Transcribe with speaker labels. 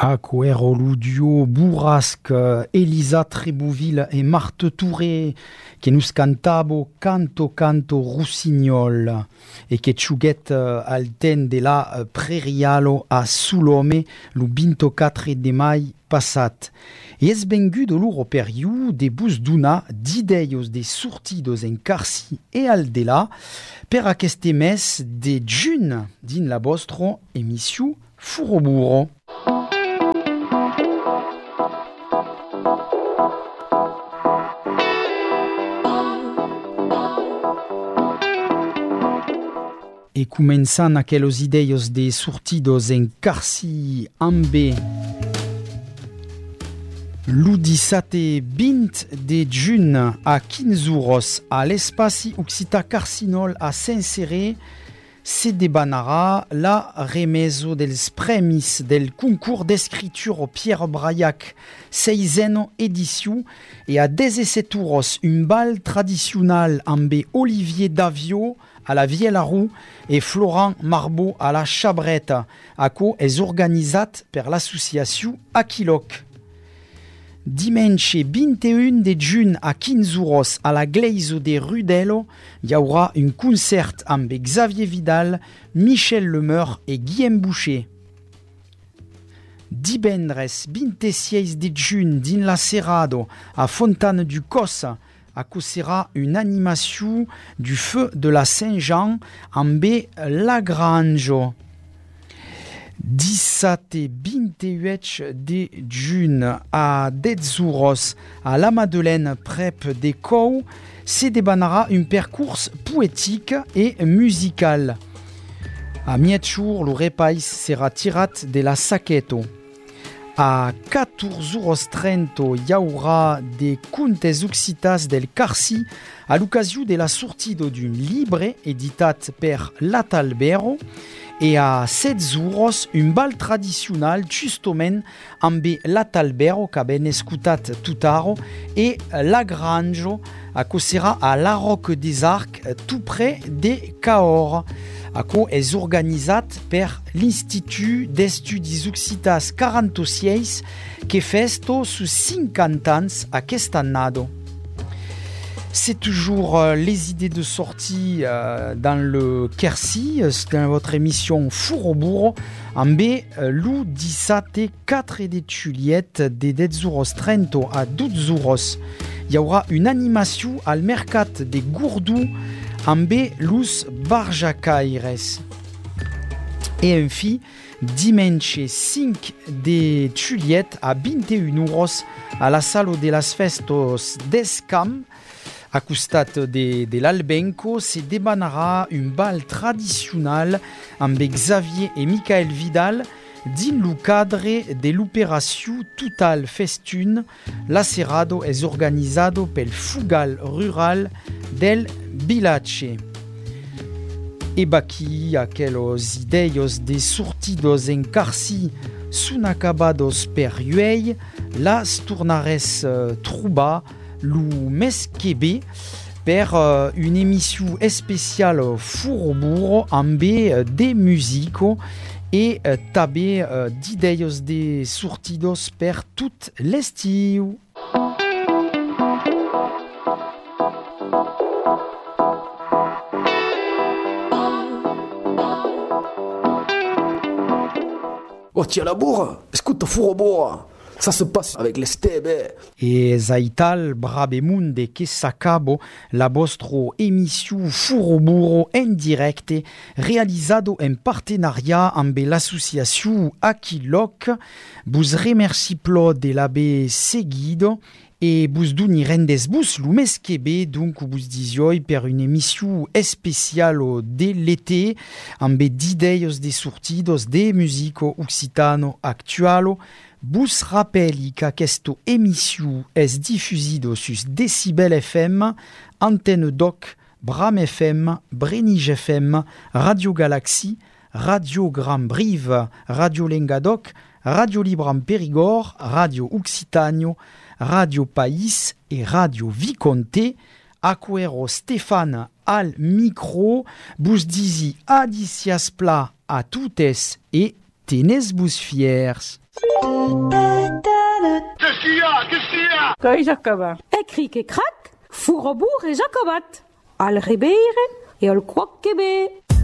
Speaker 1: Aquero Ludio, Bourrasque, Elisa Trébouville et Marthe Touré, qui nous cantabo Canto Canto Rossignol, et que chuguet alten de la prerialo a Sulome, lu 24 de mai passat. Et es bengu de l'uro periu de bus d'una d'ideios de sortidos en Carsi et Aldela, per aquest mes de jun din la vostro emissió Furoburo. E començant aqueles ideios de sortidos en Carsi ambe l'udissate 20 de jun a 15 euros a l'espaci Occità Carcinol a Saint-Céré se debanarà la remeso dels premis del concours d'escriture Pierre Braillac 6ena edició e a 17 euros un bal tradicional amb Olivier Davio a la Vielle-Roux et Florent Marbeau à la Chabrette. Aco és organitzat per l'associació Aquiloc. Dimanche 21 de juin a 15 euros a la Gleiso de Rudello, hi haurà un concert amb Xavier Vidal, Michel Lemeur et Guillaume Boucher. Divendres 26 de juin din la Cerrado a Fontana du Cos, acossera une animation du feu de la Saint-Jean amb Lagrange. 17 et 28 de juin a 10 euros a la Madeleine prep de Cou se debanarà un percurs poétique et musical. A mietjour, le repaís sera tirat de la Saqueto. A 14,30 € hi haurà de contes occitas del Carsi a l'ocasió de la sortida d'un llibre editat per l'Atalbero e a 16 € un bal tradicional justament amb l'Atalbero que ben escutat tutaro e Lagrange acossera a la Roque des Arcs tout près de Cahors. Aco és organitzat per l'Institut d'Estudis Occitas 46 que festo sus 50 ans aquest annado. C'est toujours les idées de sortie dans le Quercy, dans votre émission Furoburo, amb lu 17 4 de Juliette de 10,30 € a 12 €. Hi haurà une animation al mercat de Gourdou amb lus barjacaires. Et enfin, dimanche 5 de Juliette a 21 € a la Sala de las Festos d'Escam, a costat de l'Albenco, se debanarà un bal tradicional amb Xavier et Michael Vidal din lo cadre de l'operació Total Festune. L'acerrado és organitzado pel Fugal Rural del Vilache. E baqui aqueles ideios de sortidos en Carsi sun acabados per uei, las tornares trobar lo mes que ve per une émission spéciale Furoburo amb de musico e també d'ideios de sortidos per tot l'estiu.
Speaker 2: Oh, tiens la bourre, écoute Furoburo. Ça se passe avec les stebe.
Speaker 1: E zaital brabemun de que s'acabo la vostro émission Furoburo en directe realizado en partenariat amb l'associació Aquiloc. Vos remercie plo de l'aver seguido e vos doni rendes vos lo mes que ve, donc vos disioi per une émission especialo de l'été amb d'ideios de sortidos de musico occitano actualo. Vos rappeli qu'aquesta émission est diffusido sus Decibel FM, Antenne Doc, Bram FM, Brenige FM, Radio Galaxy, Radio Grand Brive, Radio Lengadoc, Radio Libre en Périgord, Radio Occitano, Radio País et Radio Viconté. Aquero Stéphane al micro, vos disi adicias pla a toutes et tenez-vos fiers.
Speaker 3: Qu'est-ce qu'il y a? Qu'est-ce qu'il y a?
Speaker 4: Coi Jacobin.
Speaker 5: Écrit que crac, fourrobourg et Jacobat. Al ribere et al quoc